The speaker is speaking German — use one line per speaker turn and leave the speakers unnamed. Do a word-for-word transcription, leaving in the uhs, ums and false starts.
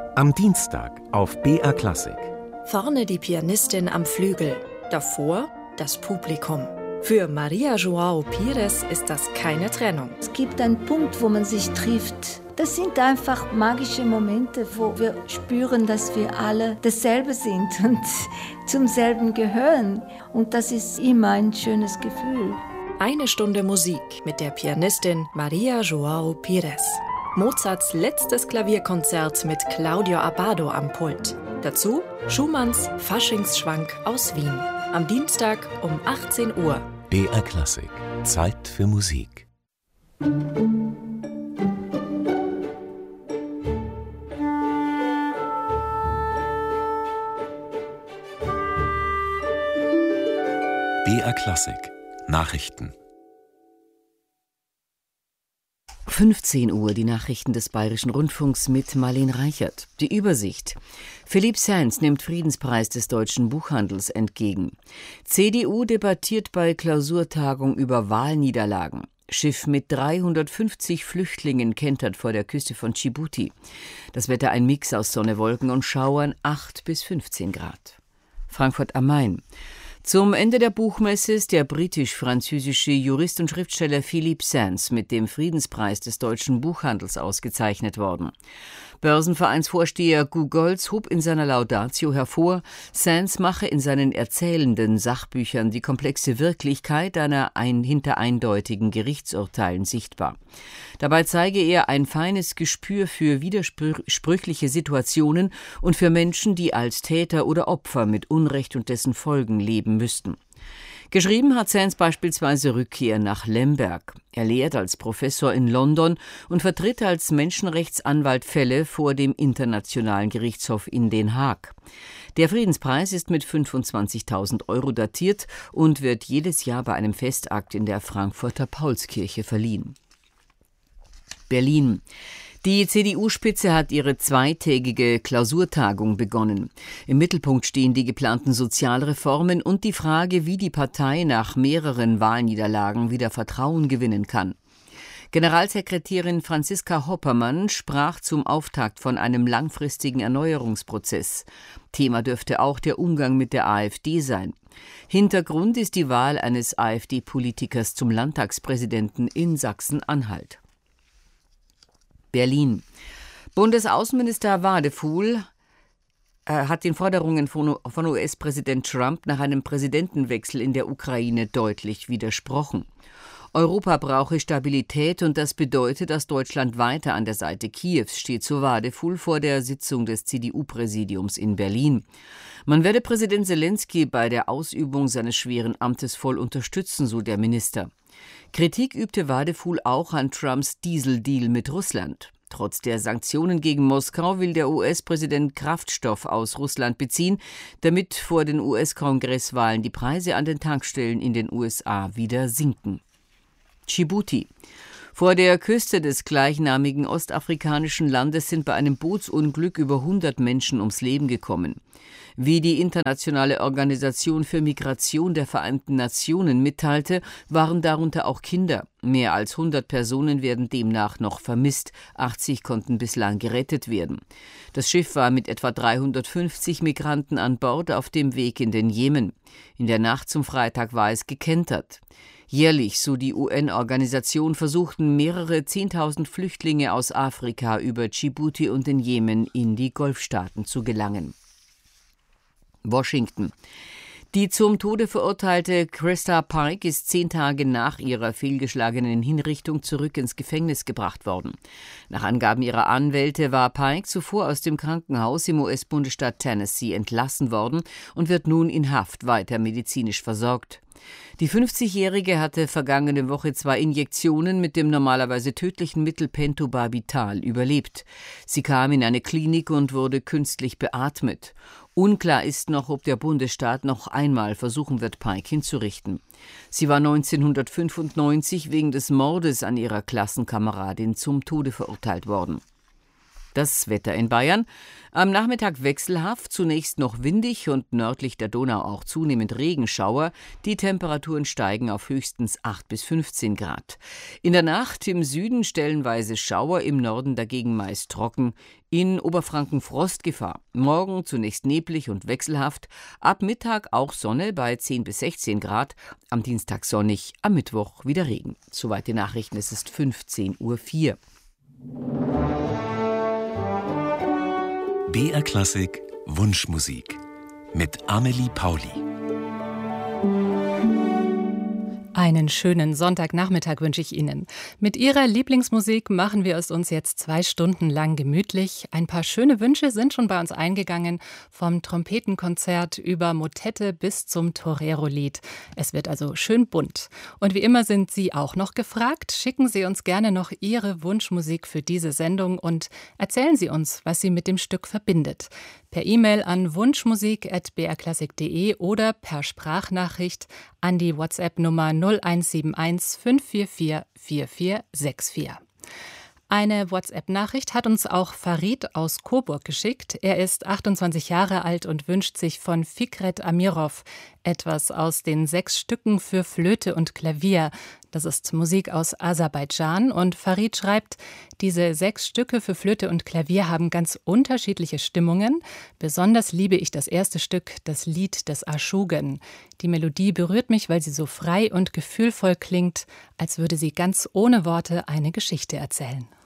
Am Dienstag auf B R Klassik.
Vorne die Pianistin am Flügel, davor das Publikum. Für Maria João Pires ist das keine Trennung.
Es gibt einen Punkt, wo man sich trifft. Das sind einfach magische Momente, wo wir spüren, dass wir alle dasselbe sind und zum selben gehören. Und das ist immer ein schönes Gefühl.
Eine Stunde Musik mit der Pianistin Maria João Pires. Mozarts letztes Klavierkonzert mit Claudio Abbado am Pult. Dazu Schumanns Faschingsschwank aus Wien. Am Dienstag um achtzehn Uhr.
B R Klassik. Zeit für Musik. B R Klassik. Nachrichten.
fünfzehn Uhr, die Nachrichten des Bayerischen Rundfunks mit Marlene Reichert. Die Übersicht. Philippe Sands nimmt Friedenspreis des deutschen Buchhandels entgegen. C D U debattiert bei Klausurtagung über Wahlniederlagen. Schiff mit dreihundertfünfzig Flüchtlingen kentert vor der Küste von Dschibuti. Das Wetter ein Mix aus Sonne, Wolken und Schauern, acht bis fünfzehn Grad. Frankfurt am Main. Zum Ende der Buchmesse ist der britisch-französische Jurist und Schriftsteller Philippe Sands mit dem Friedenspreis des deutschen Buchhandels ausgezeichnet worden. Börsenvereinsvorsteher Gu Goltz hob in seiner Laudatio hervor, Sands mache in seinen erzählenden Sachbüchern die komplexe Wirklichkeit einer ein, hinter eindeutigen Gerichtsurteilen sichtbar. Dabei zeige er ein feines Gespür für widersprüchliche Situationen und für Menschen, die als Täter oder Opfer mit Unrecht und dessen Folgen leben müssten. Geschrieben hat Sands beispielsweise Rückkehr nach Lemberg. Er lehrt als Professor in London und vertritt als Menschenrechtsanwalt Fälle vor dem Internationalen Gerichtshof in Den Haag. Der Friedenspreis ist mit fünfundzwanzigtausend Euro datiert und wird jedes Jahr bei einem Festakt in der Frankfurter Paulskirche verliehen. Berlin. Die C D U-Spitze hat ihre zweitägige Klausurtagung begonnen. Im Mittelpunkt stehen die geplanten Sozialreformen und die Frage, wie die Partei nach mehreren Wahlniederlagen wieder Vertrauen gewinnen kann. Generalsekretärin Franziska Hoppermann sprach zum Auftakt von einem langfristigen Erneuerungsprozess. Thema dürfte auch der Umgang mit der AfD sein. Hintergrund ist die Wahl eines AfD-Politikers zum Landtagspräsidenten in Sachsen-Anhalt. Berlin. Bundesaußenminister Wadefuhl äh, hat den Forderungen von, von U S-Präsident Trump nach einem Präsidentenwechsel in der Ukraine deutlich widersprochen. Europa brauche Stabilität und das bedeutet, dass Deutschland weiter an der Seite Kiews steht, so Wadefuhl vor der Sitzung des C D U-Präsidiums in Berlin. Man werde Präsident Selenskyj bei der Ausübung seines schweren Amtes voll unterstützen, so der Minister. Kritik übte Wadefuhl auch an Trumps Dieseldeal mit Russland. Trotz der Sanktionen gegen Moskau will der U S-Präsident Kraftstoff aus Russland beziehen, damit vor den U S-Kongresswahlen die Preise an den Tankstellen in den U S A wieder sinken. Dschibuti. Vor der Küste des gleichnamigen ostafrikanischen Landes sind bei einem Bootsunglück über hundert Menschen ums Leben gekommen. Wie die Internationale Organisation für Migration der Vereinten Nationen mitteilte, waren darunter auch Kinder. Mehr als hundert Personen werden demnach noch vermisst. achtzig konnten bislang gerettet werden. Das Schiff war mit etwa dreihundertfünfzig Migranten an Bord auf dem Weg in den Jemen. In der Nacht zum Freitag war es gekentert. Jährlich, so die U N-Organisation, versuchten mehrere Zehntausend Flüchtlinge aus Afrika über Dschibuti und den Jemen in die Golfstaaten zu gelangen. Washington. Die zum Tode verurteilte Krista Pike ist zehn Tage nach ihrer fehlgeschlagenen Hinrichtung zurück ins Gefängnis gebracht worden. Nach Angaben ihrer Anwälte war Pike zuvor aus dem Krankenhaus im U S-Bundesstaat Tennessee entlassen worden und wird nun in Haft weiter medizinisch versorgt. Die fünfzigjährige hatte vergangene Woche zwei Injektionen mit dem normalerweise tödlichen Mittel Pentobarbital überlebt. Sie kam in eine Klinik und wurde künstlich beatmet. Unklar ist noch, ob der Bundesstaat noch einmal versuchen wird, Pike hinzurichten. Sie war neunzehnhundertfünfundneunzig wegen des Mordes an ihrer Klassenkameradin zum Tode verurteilt worden. Das Wetter in Bayern. Am Nachmittag wechselhaft, zunächst noch windig und nördlich der Donau auch zunehmend Regenschauer. Die Temperaturen steigen auf höchstens acht bis fünfzehn Grad. In der Nacht im Süden stellenweise Schauer, im Norden dagegen meist trocken. In Oberfranken Frostgefahr. Morgen zunächst neblig und wechselhaft. Ab Mittag auch Sonne bei zehn bis sechzehn Grad. Am Dienstag sonnig, am Mittwoch wieder Regen. Soweit die Nachrichten. Es ist fünfzehn Uhr vier.
B R Klassik Wunschmusik mit Amelie Pauli.
Einen schönen Sonntagnachmittag wünsche ich Ihnen. Mit Ihrer Lieblingsmusik machen wir es uns jetzt zwei Stunden lang gemütlich. Ein paar schöne Wünsche sind schon bei uns eingegangen, vom Trompetenkonzert über Motette bis zum Torero-Lied. Es wird also schön bunt. Und wie immer sind Sie auch noch gefragt. Schicken Sie uns gerne noch Ihre Wunschmusik für diese Sendung und erzählen Sie uns, was Sie mit dem Stück verbindet. Per E-Mail an wunschmusik at b r klassik punkt de oder per Sprachnachricht an die WhatsApp-Nummer null eins sieben eins fünf vier vier vier vier sechs vier. Eine WhatsApp-Nachricht hat uns auch Farid aus Coburg geschickt. Er ist achtundzwanzig Jahre alt und wünscht sich von Fikret Amirov etwas aus den sechs Stücken für Flöte und Klavier. Das ist Musik aus Aserbaidschan und Farid schreibt, diese sechs Stücke für Flöte und Klavier haben ganz unterschiedliche Stimmungen. Besonders liebe ich das erste Stück, das Lied des Aschugen. Die Melodie berührt mich, weil sie so frei und gefühlvoll klingt, als würde sie ganz ohne Worte eine Geschichte erzählen.